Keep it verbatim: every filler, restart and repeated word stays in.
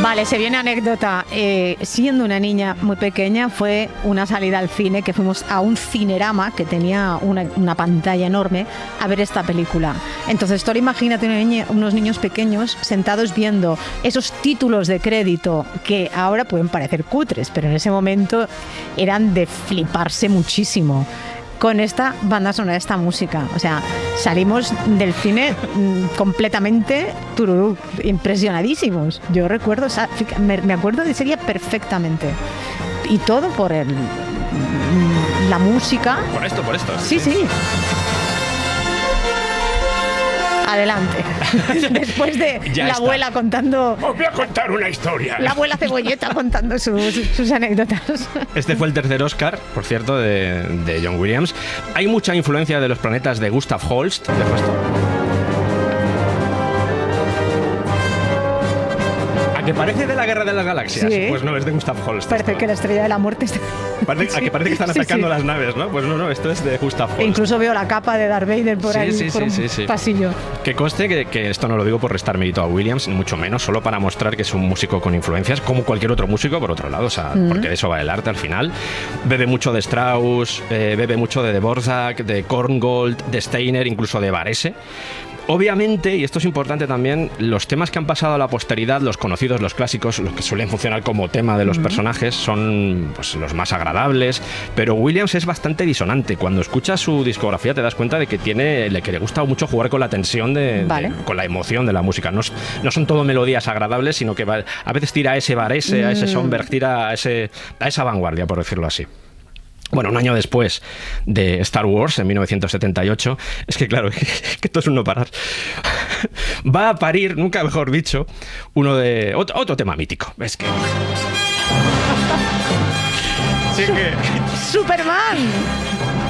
Vale, se viene anécdota. Eh, siendo una niña muy pequeña, fue una salida al cine que fuimos a un cinerama que tenía una, una pantalla enorme a ver esta película. Entonces, tú imagínate una niña, unos niños pequeños sentados viendo esos títulos de crédito que ahora pueden parecer cutres, pero en ese momento eran de fliparse muchísimo con esta banda sonora, esta música. O sea, salimos del cine mmm, completamente tururú, impresionadísimos. Yo recuerdo, o sea, me, me acuerdo de ese día perfectamente. Y todo por el, la música. Por esto, por esto. Sí, sí. sí. Adelante. Después de Ya la está. abuela contando... Os voy a contar una historia. La abuela Cebolleta contando sus, sus anécdotas. Este fue el tercer Oscar, por cierto, de, de John Williams. Hay mucha influencia de los planetas de Gustav Holst. ¿Te has puesto? ¿A que parece de la Guerra de las Galaxias? Sí. Pues no, es de Gustav Holst. Parece esto. que la estrella de la muerte está... Parece, a que parece que están Sí, atacando sí. las naves, ¿no? Pues no, no, esto es de Gustav Holst. E incluso veo la capa de Darth Vader por Sí, ahí, sí, por sí, un sí, sí. pasillo. Que conste que, que esto no lo digo por restar mérito a Williams, ni mucho menos, solo para mostrar que es un músico con influencias, como cualquier otro músico, por otro lado, o sea, Mm. porque de eso va el arte al final. Bebe mucho de Strauss, eh, bebe mucho de Dvorak, de Korngold, de Steiner, incluso de Varese. Obviamente, y esto es importante también, los temas que han pasado a la posteridad, los conocidos, los clásicos, los que suelen funcionar como tema de los Mm. personajes, son pues, los más agradables, pero Williams es bastante disonante. Cuando escuchas su discografía te das cuenta de que tiene, le- que le gusta mucho jugar con la tensión, de, Vale. de- con la emoción de la música. No, es- no son todo melodías agradables, sino que va- a veces tira a ese Varese, a ese Mm. Schoenberg, tira a, ese, a esa vanguardia, por decirlo así. Bueno, un año después de Star Wars, en mil novecientos setenta y ocho, es que claro, que esto es un no parar, va a parir, nunca mejor dicho, uno de otro, otro tema mítico. Es que... Sí que... ¡Superman!